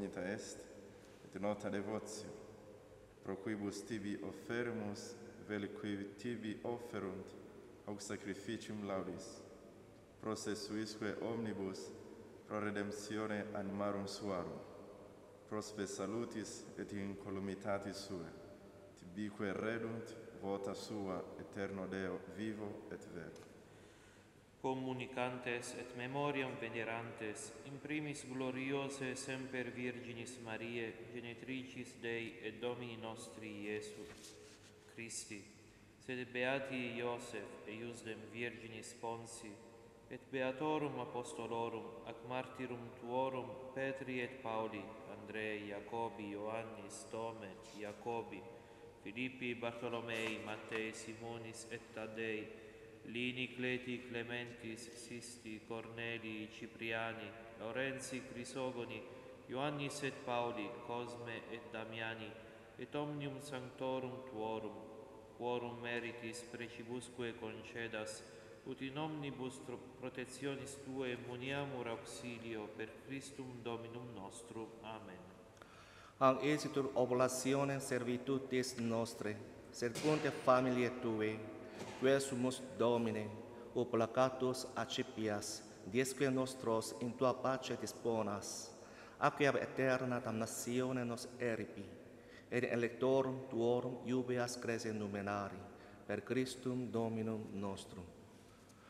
cognita est, et nota devotio, pro quibus tibi offermus, vel qui tibi offerunt, hoc sacrificium laudis, pro se suisque omnibus, pro redemptione animarum suarum, pro spe salutis et incolumitatis sue, tibique redunt vota sua eterno Deo vivo et vero. Communicantes et memoriam venerantes, in primis gloriose semper Virginis Mariae, genitricis Dei et Domini nostri Iesu Christi, sed beati Iosef et Iusdem Virginis Ponsi, et beatorum apostolorum ac martyrum tuorum Petri et Pauli, Andrei, Jacobi, Ioannis, Tome, Jacobi, Filippi, Bartolomei, Mattei, Simonis et Taddei, Lini, Cleti, Clementis, Sisti, Cornelii, Cipriani, Laurenzi, Crisogoni, Ioannis et Pauli, Cosme et Damiani, et omnium sanctorum tuorum, quorum meritis precibusque concedas, ut in omnibus protectionis Tuae muniamur auxilio per Christum Dominum nostrum. Amen. Ac exitur oblatione servitutis nostre, circunte familiae Tuae, quae sumus Domine, o placatus accipias, diesque nostros in tua pace disponas, ac ab eterna damnatione nos eripi, et electorum tuorum iubeas cresce numenari, per Christum Dominum nostrum.